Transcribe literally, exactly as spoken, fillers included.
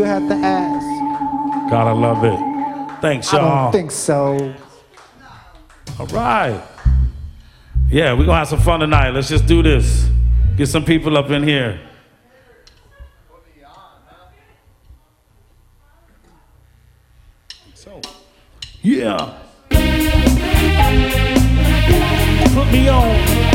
You have to ask. Gotta love it. Thanks, I y'all. don't think so. All right. Yeah, we're gonna have some fun tonight. Let's just do this. Get some people up in here. So, yeah. Put me on.